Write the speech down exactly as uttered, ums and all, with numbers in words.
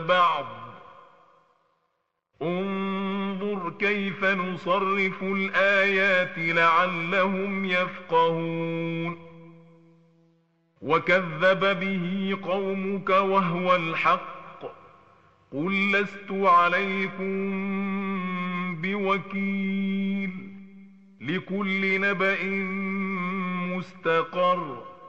بعض انظر كيف نصرف الآيات لعلهم يفقهون وكذب به قومك وهو الحق قل لست عليكم بوكيل لكل نبأ مستقر